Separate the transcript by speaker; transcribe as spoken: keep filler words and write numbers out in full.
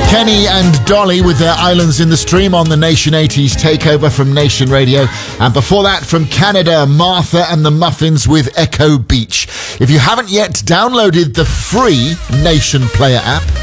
Speaker 1: Kenny and Dolly with their Islands in the Stream on the Nation eighties takeover from Nation Radio. And before that, from Canada, Martha and the Muffins with Echo Beach. If you haven't yet downloaded the free Nation Player app,